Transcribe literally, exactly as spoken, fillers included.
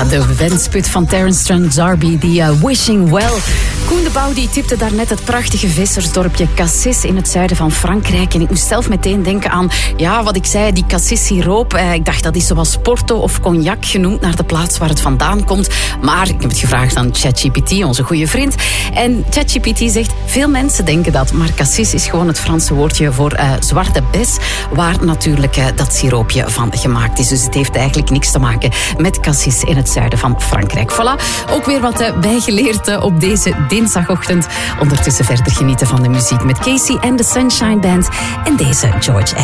Ja, de wensput van Terence Trent D'Arby, die uh, Wishing Well. Koen de Bouw die tipte daarnet het prachtige vissersdorpje Cassis in het zuiden van Frankrijk. En ik moest zelf meteen denken aan, ja, wat ik zei, die Cassis-siroop. Uh, ik dacht, dat is zoals Porto of cognac genoemd naar de plaats waar het vandaan komt. Maar ik heb het gevraagd aan ChatGPT, onze goede vriend. En ChatGPT zegt, veel mensen denken dat. Maar Cassis is gewoon het Franse woordje voor uh, zwarte bes, waar natuurlijk uh, dat siroopje van gemaakt is. Dus het heeft eigenlijk niks te maken met Cassis in het zuiden van Frankrijk. Voilà, ook weer wat uh, bijgeleerd uh, op deze dinsdagochtend. Ondertussen verder genieten van de muziek met Casey en de Sunshine Band en deze George